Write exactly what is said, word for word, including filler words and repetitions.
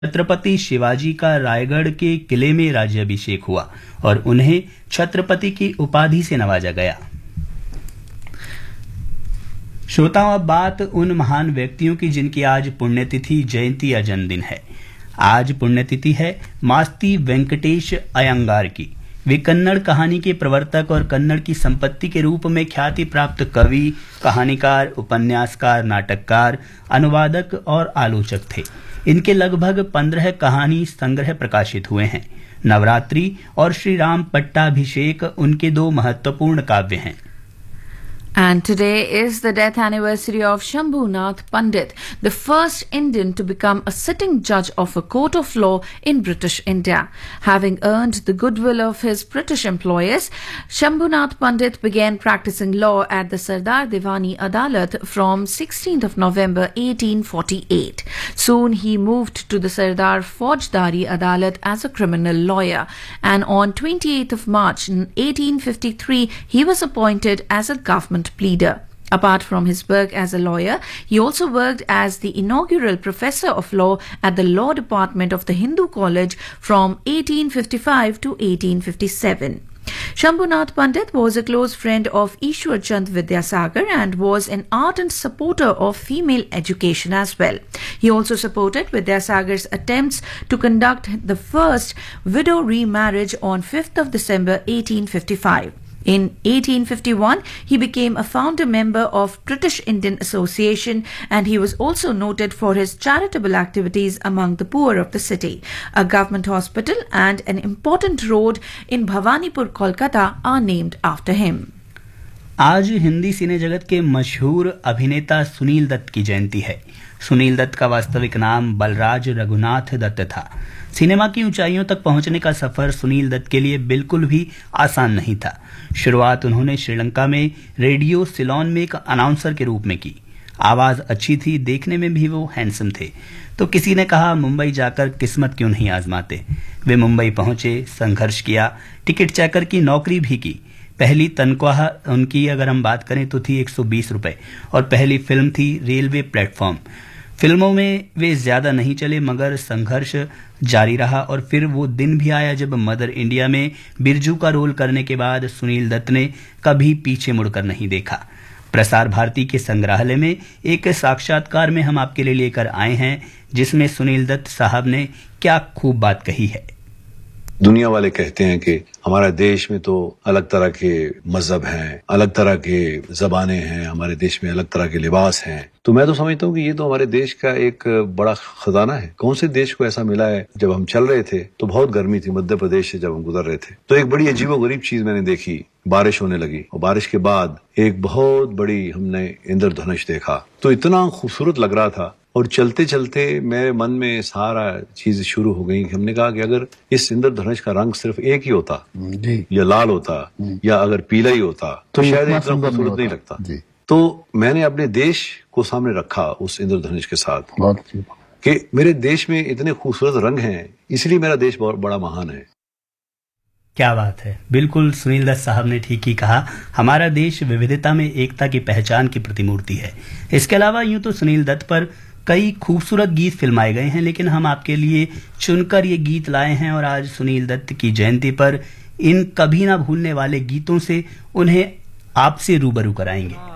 छत्रपति शिवाजी का रायगढ़ के किले में राज्याभिषेक हुआ और उन्हें छत्रपति की उपाधि से नवाजा गया। श्रोताओं, अब बात उन महान व्यक्तियों की जिनकी आज पुण्यतिथि, जयंती या जन्मदिन है। आज पुण्यतिथि है मास्ती वेंकटेश अयंगार की। वे कन्नड़ कहानी के प्रवर्तक और कन्नड़ की संपत्ति के रूप में ख्याति प्राप्त कवि, कहानीकार, उपन्यासकार, नाटककार, अनुवादक और आलोचक थे। इनके लगभग पंद्रह कहानी संग्रह प्रकाशित हुए हैं। नवरात्रि और श्री राम पट्टाभिषेक उनके दो महत्वपूर्ण काव्य हैं। And today is the death anniversary of Shambhunath Pandit, the first Indian to become a sitting judge of a court of law in British India. Having earned the goodwill of his British employers, Shambhunath Pandit began practicing law at the Sardar Divani Adalat from sixteenth of November eighteen forty-eight. Soon he moved to the Sardar Faujdari Adalat as a criminal lawyer, and on twenty-eighth of March eighteen fifty-three he was appointed as a government pleader. Apart from his work as a lawyer, he also worked as the inaugural professor of law at the Law Department of the Hindu College from eighteen fifty-five to eighteen fifty-seven. Shambhunath Pandit was a close friend of Ishwar Chand Vidyasagar and was an ardent supporter of female education as well. He also supported Vidyasagar's attempts to conduct the first widow remarriage on fifth of December eighteen fifty-five. In eighteen fifty-one, he became a founder member of British Indian Association, and he was also noted for his charitable activities among the poor of the city. A government hospital and an important road in Bhawanipur, Kolkata are named after him. आज हिंदी सिने जगत के मशहूर अभिनेता सुनील दत्त की जयंती है। सुनील दत्त का वास्तविक नाम बलराज रघुनाथ दत्त था। सिनेमा की ऊंचाइयों तक पहुंचने का सफर सुनील दत्त के लिए बिल्कुल भी आसान नहीं था। शुरुआत उन्होंने श्रीलंका में रेडियो सिलोन में एक अनाउंसर के रूप में की। आवाज अच्छी थी, देखने में भी वो हैंडसम थे। तो किसी ने कहा मुंबई जाकर किस्मत क्यों नहीं आजमाते। वे मुंबई पहुंचे, संघर्ष किया, टिकट चेकर की नौकरी भी की। पहली तनख्वाह उनकी अगर हम बात करें तो थी एक सौ बीस रुपए और पहली फिल्म थी रेलवे प्लेटफॉर्म। फिल्मों में वे ज्यादा नहीं चले, मगर संघर्ष जारी रहा और फिर वो दिन भी आया जब मदर इंडिया में बिरजू का रोल करने के बाद सुनील दत्त ने कभी पीछे मुड़कर नहीं देखा। प्रसार भारती के संग्रहालय में एक साक्षात्कार में हम आपके लिए लेकर आए हैं, जिसमें सुनील दत्त साहब ने क्या खूब बात कही है। दुनिया वाले कहते हैं कि हमारा देश में तो अलग तरह के मजहब हैं, अलग तरह के जबानें हैं, हमारे देश में अलग तरह के लिबास हैं। तो मैं तो समझता हूँ कि ये तो हमारे देश का एक बड़ा खजाना है। कौन से देश को ऐसा मिला है। जब हम चल रहे थे तो बहुत गर्मी थी, मध्य प्रदेश से जब हम गुजर रहे थे तो एक बड़ी अजीबोगरीब चीज मैंने देखी। बारिश होने लगी और बारिश के बाद एक बहुत बड़ी हमने इंद्रधनुष देखा, तो इतना खूबसूरत लग रहा था। और चलते चलते मेरे मन में सारा चीज शुरू हो गई कि हमने कहा कि अगर इस इंद्रधनुष का रंग सिर्फ एक ही होता जी, या लाल होता या अगर पीला ही होता तो शायद इतना खूबसूरत नहीं लगता जी। तो मैंने अपने देश को सामने रखा उस इंद्रधनुष के साथ कि मेरे देश में इतने खूबसूरत रंग हैं, इसलिए मेरा देश बहुत बड़ा महान है। क्या बात है, बिल्कुल सुनील दत्त साहब ने ठीक ही कहा। हमारा देश विविधता में एकता की पहचान की प्रतिमूर्ति है। इसके अलावा यूं तो सुनील दत्त पर कई खूबसूरत गीत फिल्माए गए हैं, लेकिन हम आपके लिए चुनकर ये गीत लाए हैं और आज सुनील दत्त की जयंती पर इन कभी ना भूलने वाले गीतों से उन्हें आपसे रूबरू कराएंगे।